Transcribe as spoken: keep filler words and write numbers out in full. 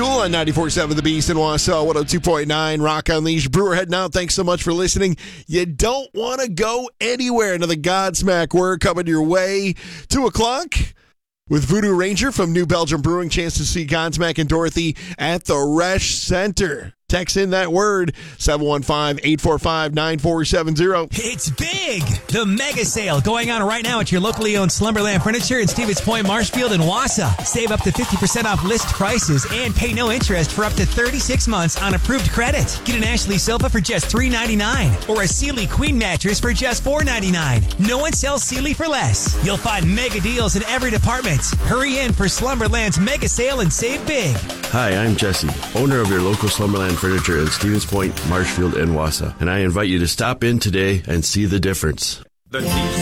Fuel on ninety-four point seven The Beast in Wausau, one oh two point nine Rock Unleashed. Brewer heading out. Thanks so much for listening. You don't want to go anywhere. Another Godsmack word coming your way. Two o'clock with Voodoo Ranger from New Belgium Brewing. Chance to see Godsmack and Dorothy at the Resch Center. Text in that word, seven one five, eight four five, nine four seven zero. It's big! The mega sale going on right now at your locally owned Slumberland Furniture in Stevens Point, Marshfield, and Wausau. Save up to fifty percent off list prices and pay no interest for up to thirty-six months on approved credit. Get an Ashley sofa for just three ninety-nine or a Sealy Queen mattress for just four ninety-nine. No one sells Sealy for less. You'll find mega deals in every department. Hurry in for Slumberland's mega sale and save big. Hi, I'm Jesse, owner of your local Slumberland Furniture in Stevens Point, Marshfield, and Wausau, and I invite you to stop in today and see the difference. The